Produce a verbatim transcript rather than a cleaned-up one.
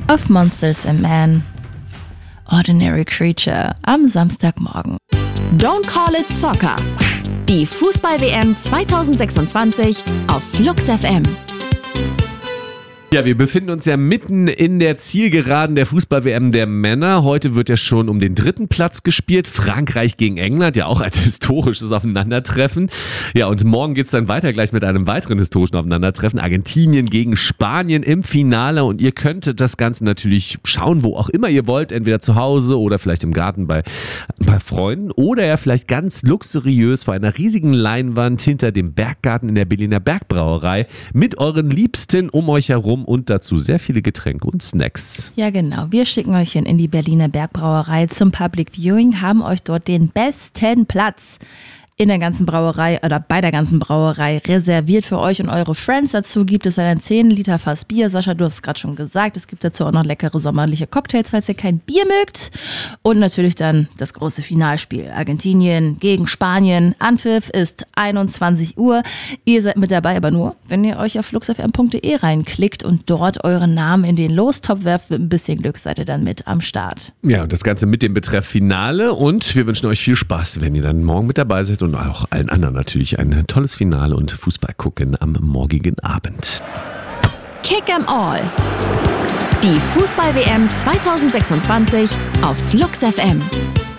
of Monsters and Men. Ordinary Creature am Samstagmorgen. Don't Call It Soccer. Die Fußball-W M zwanzig sechsundzwanzig auf Flux F M. Ja, wir befinden uns ja mitten in der Zielgeraden der Fußball-W M der Männer. Heute wird ja schon um den dritten Platz gespielt. Frankreich gegen England, ja auch ein historisches Aufeinandertreffen. Ja, und morgen geht's dann weiter gleich mit einem weiteren historischen Aufeinandertreffen. Argentinien gegen Spanien im Finale. Und ihr könnt das Ganze natürlich schauen, wo auch immer ihr wollt. Entweder zu Hause oder vielleicht im Garten bei, bei Freunden. Oder ja vielleicht ganz luxuriös vor einer riesigen Leinwand hinter dem Berggarten in der Berliner Bergbrauerei mit euren Liebsten um euch herum. Und dazu sehr viele Getränke und Snacks. Ja genau, wir schicken euch hin in die Berliner Bergbrauerei zum Public Viewing, haben euch dort den besten Platz in der ganzen Brauerei oder bei der ganzen Brauerei reserviert für euch und eure Friends. Dazu gibt es einen zehn Liter Fass Bier. Sascha, du hast es gerade schon gesagt. Es gibt dazu auch noch leckere sommerliche Cocktails, falls ihr kein Bier mögt. Und natürlich dann das große Finalspiel. Argentinien gegen Spanien. Anpfiff ist einundzwanzig Uhr. Ihr seid mit dabei, aber nur, wenn ihr euch auf fluxfm punkt de reinklickt und dort euren Namen in den Lostopf werft. Mit ein bisschen Glück seid ihr dann mit am Start. Ja, und das Ganze mit dem Betreff Finale. Und wir wünschen euch viel Spaß, wenn ihr dann morgen mit dabei seid. Und auch allen anderen natürlich ein tolles Finale und Fußball gucken am morgigen Abend. Kick 'em All. Die Fußball-W M zwanzig sechsundzwanzig auf Flux F M.